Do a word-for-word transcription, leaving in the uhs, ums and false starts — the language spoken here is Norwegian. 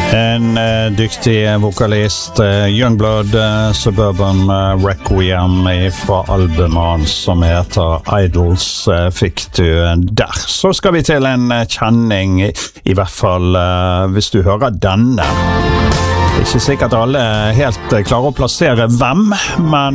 En uh, dyktig vokalist, uh, Youngblood, uh, Suburban uh, Requiem fra albumet hans som heter Idols, uh, fikk du der. Så skal vi til en uh, kjenning, i, i hvert fall uh, hvis du hører denne. Det er ikke sikkert alle helt uh, klarer å plassere hvem, men